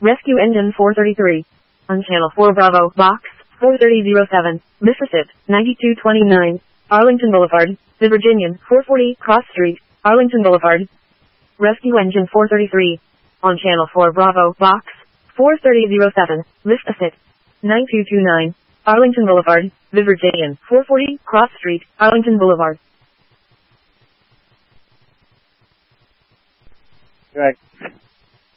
Rescue Engine 433. On Channel 4 Bravo, Box 43007, Mississippi, 9229, Arlington Boulevard, The Virginian, 440 Cross Street, Arlington Boulevard. Rescue Engine 433. On Channel 4 Bravo, Box 43007, Mississippi, 9229, Arlington Boulevard, The Virginian, 440 Cross Street, Arlington Boulevard. Right.